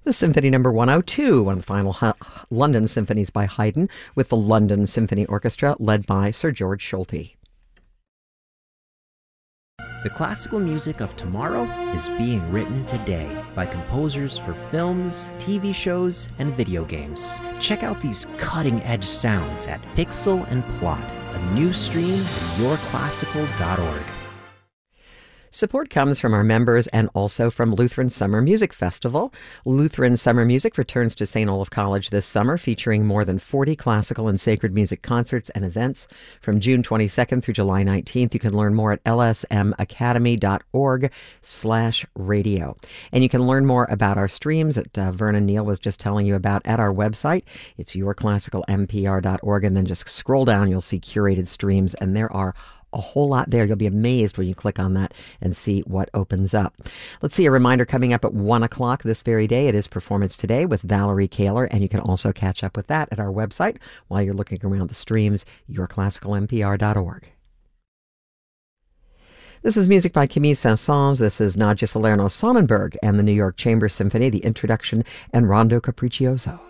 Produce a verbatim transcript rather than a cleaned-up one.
the Symphony Number one oh two, one of the final H- London symphonies by Haydn, with the London Symphony Orchestra led by Sir George Solti. The classical music of tomorrow is being written today by composers for films, T V shows, and video games. Check out these cutting-edge sounds at Pixel and Plot, a new stream at your classical dot org. Support comes from our members and also from Lutheran Summer Music Festival. Lutheran Summer Music returns to Saint Olaf College this summer, featuring more than forty classical and sacred music concerts and events from June twenty-second through July nineteenth. You can learn more at l s m academy dot org slash radio. And you can learn more about our streams that uh, Vernon Neal was just telling you about at our website. It's your classical m p r dot org, and then just scroll down, you'll see curated streams, and there are a whole lot there. You'll be amazed when you click on that and see what opens up. Let's see, a reminder coming up at one o'clock this very day. It is Performance Today with Valerie Kaler, and you can also catch up with that at our website while you're looking around the streams, your classical m p r dot org. This is music by Camille Saint-Saëns. This is Nadia Salerno Sonnenberg and the New York Chamber Symphony, the introduction, and Rondo Capriccioso.